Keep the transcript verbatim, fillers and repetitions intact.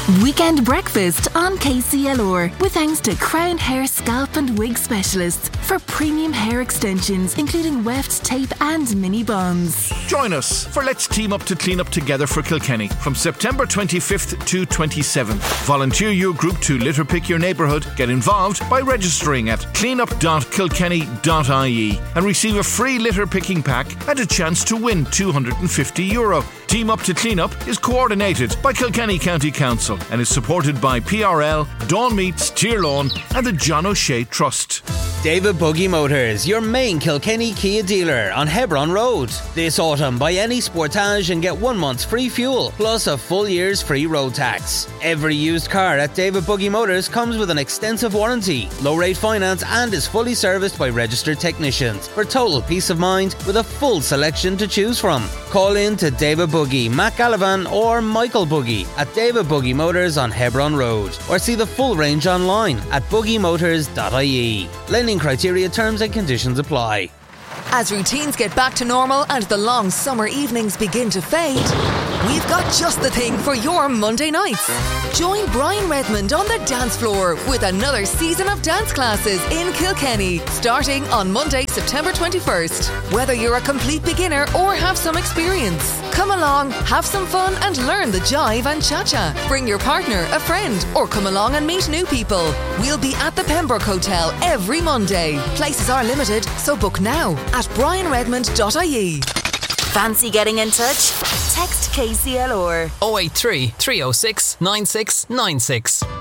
Weekend breakfast on K C L R with thanks to Crown Hair Scalp and Wig Specialists for premium hair extensions including weft, tape and mini bonds. Join us for Let's Team Up to Clean Up Together for Kilkenny from September twenty-fifth to twenty-seventh. Volunteer your group to litter pick your neighbourhood. Get involved by registering at cleanup dot kilkenny dot I E and receive a free litter picking pack and a chance to win two hundred fifty euro. Team Up to Clean Up is coordinated by Kilkenny County Council and is supported by P R L, Dawn Meats, Tyrone and the John O'Shea Trust. David Buggy Motors, your main Kilkenny Kia dealer on Hebron Road. This autumn, buy any Sportage and get one month's free fuel, plus a full year's free road tax. Every used car at David Buggy Motors comes with an extensive warranty, low-rate finance and is fully serviced by registered technicians for total peace of mind with a full selection to choose from. Call in to David Buggy, Matt Gallivan or Michael Buggy at David Buggy Motors on Hebron Road or see the full range online at buggy motors dot I E. Lending criteria, terms and conditions apply. As routines get back to normal and the long summer evenings begin to fade, we've got just the thing for your Monday nights. Join Brian Redmond on the dance floor with another season of dance classes in Kilkenny, starting on Monday, September twenty-first. Whether you're a complete beginner or have some experience, come along, have some fun and learn the jive and cha-cha. Bring your partner, a friend, or come along and meet new people. We'll be at the Pembroke Hotel every Monday. Places are limited, so book now at brian redmond dot I E. Fancy getting in touch? Text K C L R oh eight three, three oh six, nine six nine six.